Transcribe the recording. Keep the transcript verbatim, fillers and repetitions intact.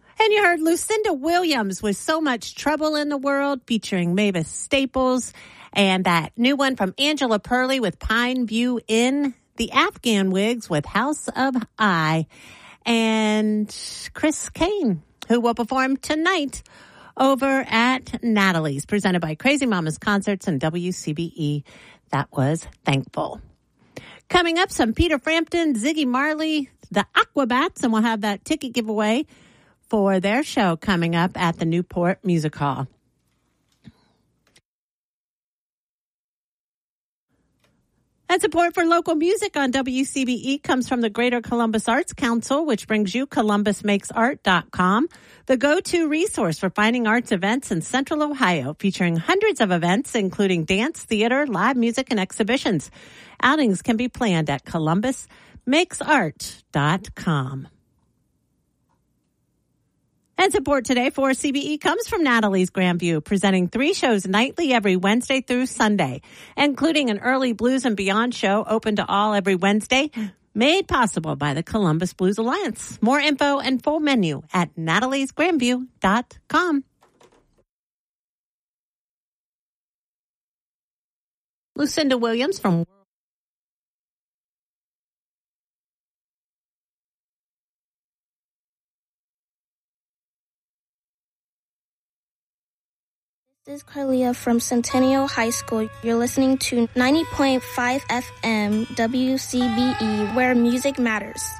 And you heard Lucinda Williams with So Much Trouble in the World featuring Mavis Staples, and that new one from Angela Perley with Pine View Inn, the Afghan Wigs with House of I, and Chris Kane, who will perform tonight over at Natalie's, presented by Crazy Mamas Concerts and W C B E. That was Thankful. Coming up, some Peter Frampton, Ziggy Marley, the Aquabats, and we'll have that ticket giveaway for their show coming up at the Newport Music Hall. And support for local music on W C B E comes from the Greater Columbus Arts Council, which brings you columbus makes art dot com, the go-to resource for finding arts events in Central Ohio, featuring hundreds of events, including dance, theater, live music, and exhibitions. Outings can be planned at columbus makes art dot com. And support today for C B E comes from Natalie's Grandview, presenting three shows nightly every Wednesday through Sunday, including an early Blues and Beyond show open to all every Wednesday, made possible by the Columbus Blues Alliance. More info and full menu at natalies grandview dot com. Lucinda Williams from This is Carlia from Centennial High School. You're listening to ninety point five F M W C B E, where music matters.